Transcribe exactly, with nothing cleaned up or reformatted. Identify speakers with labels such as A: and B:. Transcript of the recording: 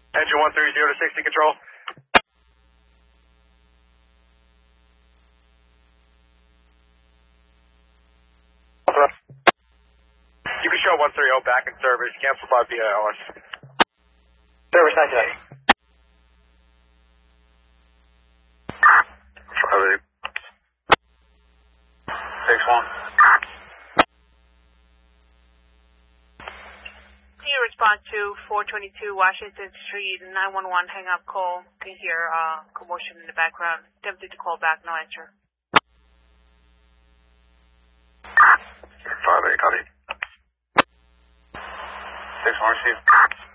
A: Engine one three zero to sixty control. You can show one three zero back in service. Cancel five B I L S.
B: Service nine today.
A: five eight. six one.
C: Can you respond to four twenty-two Washington Street, nine one one hang up call? Can hear uh, commotion in the background. Attempted to call back, no answer.
A: five eight, copy. six one, receive.